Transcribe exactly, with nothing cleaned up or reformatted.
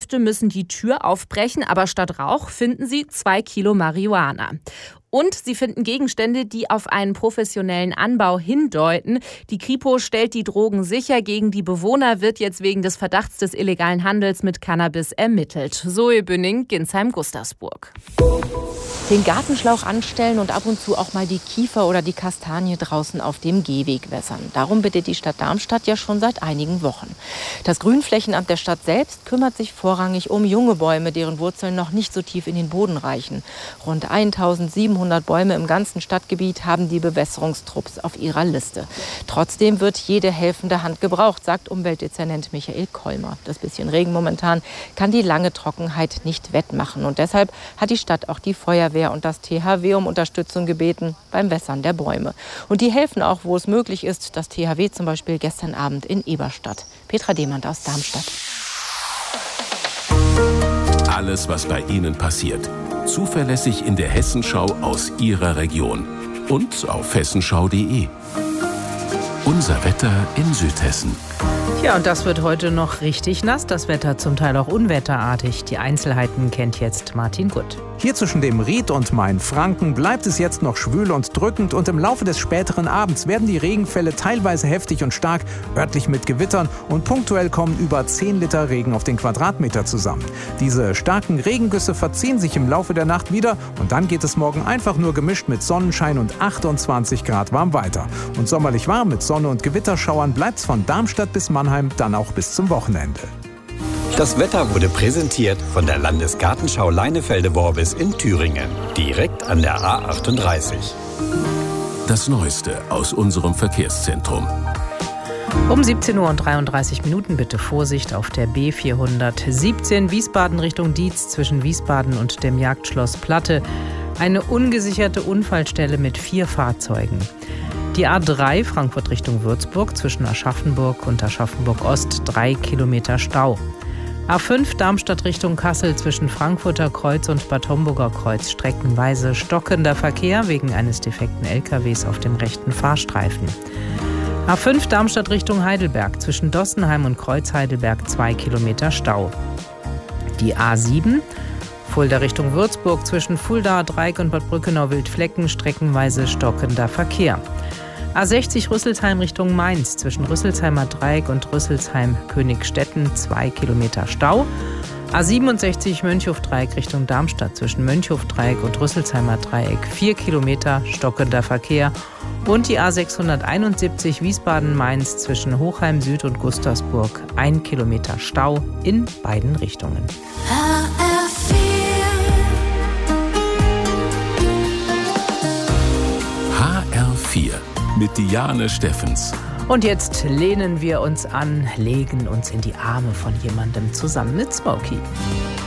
Gäste müssen die Tür aufbrechen, aber statt Rauch finden sie zwei Kilo Marihuana. Und sie finden Gegenstände, die auf einen professionellen Anbau hindeuten. Die Kripo stellt die Drogen sicher. Gegen die Bewohner wird jetzt wegen des Verdachts des illegalen Handels mit Cannabis ermittelt. Zoe Bünning, Ginsheim-Gustersburg. Den Gartenschlauch anstellen und ab und zu auch mal die Kiefer oder die Kastanie draußen auf dem Gehweg wässern. Darum bittet die Stadt Darmstadt ja schon seit einigen Wochen. Das Grünflächenamt der Stadt selbst kümmert sich vorrangig um junge Bäume, deren Wurzeln noch nicht so tief in den Boden reichen. Rund eintausendsiebenhundert Bäume im ganzen Stadtgebiet haben die Bewässerungstrupps auf ihrer Liste. Trotzdem wird jede helfende Hand gebraucht, sagt Umweltdezernent Michael Kolmer. Das bisschen Regen momentan kann die lange Trockenheit nicht wettmachen. Und deshalb hat die Stadt auch die Feuerwehr und das T H W um Unterstützung gebeten beim Wässern der Bäume. Und die helfen auch, wo es möglich ist. Das T H W zum Beispiel gestern Abend in Eberstadt. Petra Demand aus Darmstadt. Alles, was bei Ihnen passiert, zuverlässig in der Hessenschau aus Ihrer Region und auf hessenschau punkt de. Unser Wetter in Südhessen. Ja, und das wird heute noch richtig nass, das Wetter zum Teil auch unwetterartig. Die Einzelheiten kennt jetzt Martin Gutt. Hier zwischen dem Ried und Mainfranken bleibt es jetzt noch schwül und drückend und im Laufe des späteren Abends werden die Regenfälle teilweise heftig und stark, örtlich mit Gewittern und punktuell kommen über zehn Liter Regen auf den Quadratmeter zusammen. Diese starken Regengüsse verziehen sich im Laufe der Nacht wieder und dann geht es morgen einfach nur gemischt mit Sonnenschein und achtundzwanzig Grad warm weiter. Und sommerlich warm mit Sonne und Gewitterschauern bleibt's von Darmstadt bis Mannheim dann auch bis zum Wochenende. Das Wetter wurde präsentiert von der Landesgartenschau Leinefelde-Worbis in Thüringen, direkt an der A achtunddreißig. Das Neueste aus unserem Verkehrszentrum. Um siebzehn Uhr und dreiunddreißig Minuten bitte Vorsicht auf der B vierhundertsiebzehn Wiesbaden Richtung Dietz zwischen Wiesbaden und dem Jagdschloss Platte. Eine ungesicherte Unfallstelle mit vier Fahrzeugen. Die A drei Frankfurt Richtung Würzburg zwischen Aschaffenburg und Aschaffenburg Ost drei Kilometer Stau. A fünf Darmstadt Richtung Kassel zwischen Frankfurter Kreuz und Bad Homburger Kreuz streckenweise stockender Verkehr wegen eines defekten L K Ws auf dem rechten Fahrstreifen. A fünf Darmstadt Richtung Heidelberg zwischen Dossenheim und Kreuz-Heidelberg zwei Kilometer Stau. Die A sieben Fulda Richtung Würzburg zwischen Fuldaer Dreieck und Bad Brückenau-Wildflecken streckenweise stockender Verkehr. A sechzig Rüsselsheim Richtung Mainz zwischen Rüsselsheimer Dreieck und Rüsselsheim-Königstetten zwei Kilometer Stau. A siebenundsechzig Mönchhof-Dreieck Richtung Darmstadt zwischen Mönchhof-Dreieck und Rüsselsheimer Dreieck vier Kilometer stockender Verkehr. Und die A sechshunderteinundsiebzig Wiesbaden-Mainz zwischen Hochheim Süd und Gustersburg ein Kilometer Stau in beiden Richtungen. H R vier mit Diane Steffens. Und jetzt lehnen wir uns an, legen uns in die Arme von jemandem zusammen mit Smokey.